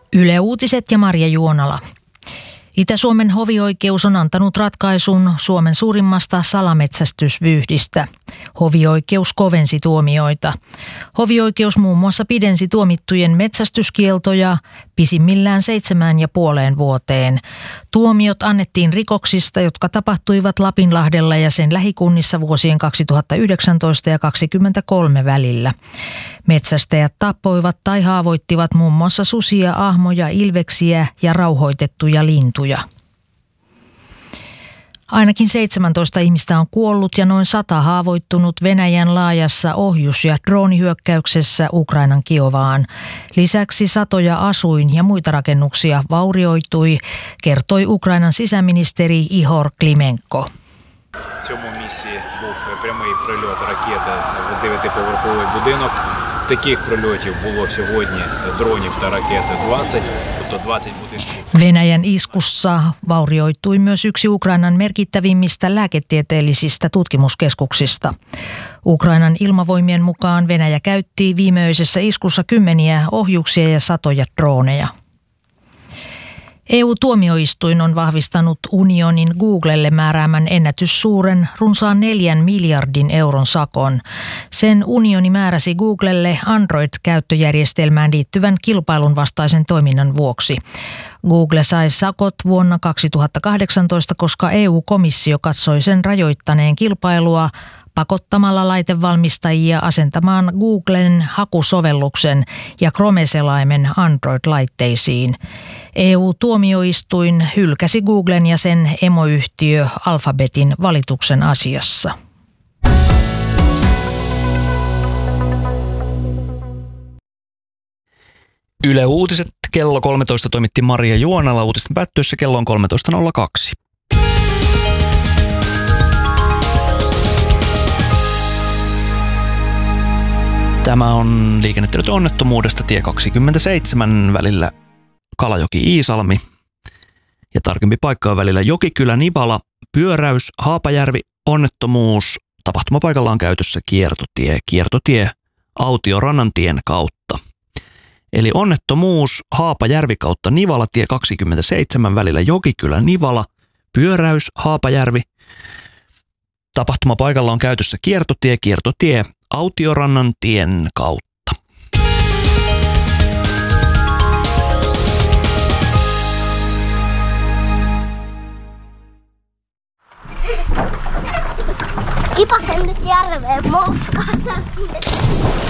Yle Uutiset ja Marja Juonala. Itä-Suomen hovioikeus on antanut ratkaisun Suomen suurimmasta salametsästysvyyhdistä. Hovioikeus kovensi tuomioita. Hovioikeus muun muassa pidensi tuomittujen metsästyskieltoja pisimmillään 7,5 vuoteen. Tuomiot annettiin rikoksista, jotka tapahtuivat Lapinlahdella ja sen lähikunnissa vuosien 2019 ja 2023 välillä. Metsästäjät tappoivat tai haavoittivat muun muassa susia, ahmoja, ilveksiä ja rauhoitettuja lintuja. Ainakin 17 ihmistä on kuollut ja noin 100 haavoittunut Venäjän laajassa ohjus- ja droonihyökkäyksessä Ukrainan Kiovaan. Lisäksi satoja asuin- ja muita rakennuksia vaurioitui, kertoi Ukrainan sisäministeri Ihor Klimenko. В цьому місці був прямий прильот ракети в 9-поверховий будинок. Таких прильотів було сьогодні дронів та ракет 20, тобто 20 будинків. Venäjän iskussa vaurioitui myös yksi Ukrainan merkittävimmistä lääketieteellisistä tutkimuskeskuksista. Ukrainan ilmavoimien mukaan Venäjä käytti viimeisessä iskussa kymmeniä ohjuksia ja satoja drooneja. EU-tuomioistuin on vahvistanut unionin Googlelle määräämän ennätyssuuren runsaan 4 miljardin euron sakon. Sen unioni määräsi Googlelle Android-käyttöjärjestelmään liittyvän kilpailun vastaisen toiminnan vuoksi. Google sai sakot vuonna 2018, koska EU-komissio katsoi sen rajoittaneen kilpailua pakottamalla laitevalmistajia asentamaan Googlen hakusovelluksen ja Chrome-selaimen Android-laitteisiin. EU-tuomioistuin hylkäsi Googlen ja sen emoyhtiö Alphabetin valituksen asiassa. Yle Uutiset kello 13 toimitti Marja Juonala. Uutisten päättyessä kello on 13.02. Tämä on liikennetiedot onnettomuudesta tie 27 välillä Kalajoki-Iisalmi ja tarkempi paikka on välillä Jokikylä-Nivala, pyöräys, Haapajärvi, onnettomuus. Tapahtumapaikalla on käytössä kiertotie Autiorannantien kautta. Eli onnettomuus Haapajärvi kautta Nivala, tie 27 välillä Jokikylä-Nivala, pyöräys, Haapajärvi. Tapahtumapaikalla on käytössä kiertotie Autiorannantien kautta. Kipasen nyt järveen moukkaan.